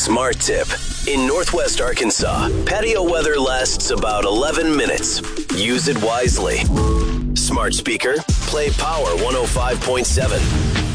Smart tip. In Northwest Arkansas, patio weather lasts about 11 minutes. Use it wisely. Smart speaker, play Power 105.7.